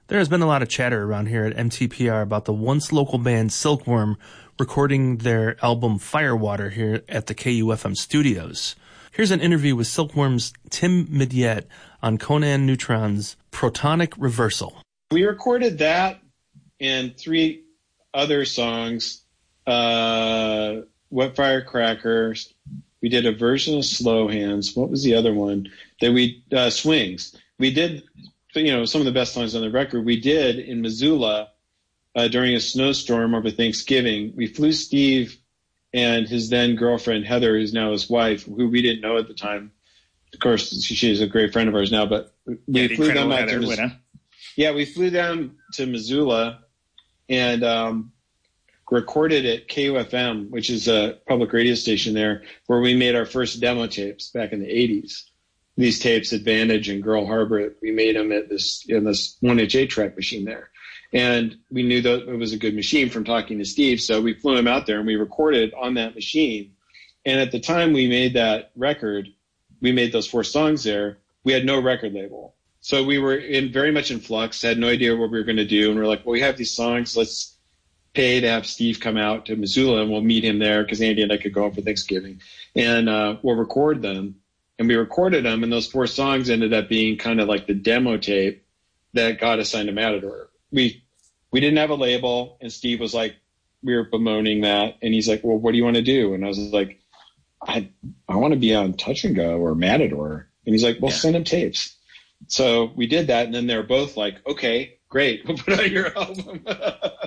There has been a lot of chatter around here at MTPR about the once local band Silkworm recording their album Firewater here at the KUFM studios. Here's an interview with Silkworm's Tim Midyett on Conan Neutron's Protonic Reversal. We recorded that and 3 other songs. Wet Firecracker. We did a version of Slow Hands. What was the other one? Swings. We did, some of the best songs on the record. We did in Missoula during a snowstorm over Thanksgiving. We flew Steve and his then girlfriend, Heather, who's now his wife, who we didn't know at the time. Of course, she's a great friend of ours now, but we flew them out to Missoula. Yeah, we flew them to Missoula and recorded at KUFM, which is a public radio station there, where we made our first demo tapes back in the 80s. These tapes, Advantage and Girl Harbor, we made them in this 1-inch 8-track machine there. And we knew that it was a good machine from talking to Steve, so we flew him out there and we recorded on that machine. And at the time we made that record, we made those 4 songs there, we had no record label. So we were very much in flux, had no idea what we were going to do. And we're like, well, we have these songs, let's pay to have Steve come out to Missoula and we'll meet him there because Andy and I could go home for Thanksgiving. And we'll record them. And we recorded them, and those 4 songs ended up being kind of like the demo tape that got assigned to Matador. We didn't have a label, and Steve was like, we were bemoaning that, and he's like, well, what do you want to do? And I was like, I want to be on Touch and Go or Matador. And he's like, well, send him tapes. So we did that, and then they were both like, okay, great, we'll put out your album.